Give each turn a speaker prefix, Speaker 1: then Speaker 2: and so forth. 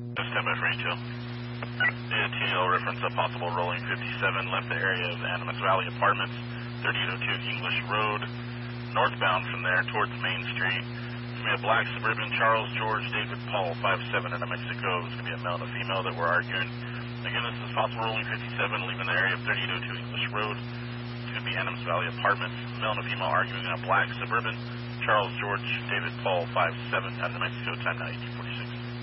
Speaker 1: Stand by for Rachel. The TL reference a possible rolling 57 left the area of Animas Valley Apartments, 3802 English Road, northbound from there towards Main Street. It's going to be a black Suburban Charles George David Paul 57 in Mexico. It's going to be a male and a female that we're arguing. Again, this is possible rolling 57 leaving the area of 3802 English Road. It's going to be Animas Valley Apartments, male and a female arguing in a black Suburban Charles George David Paul 57 out of Mexico, time now 1840.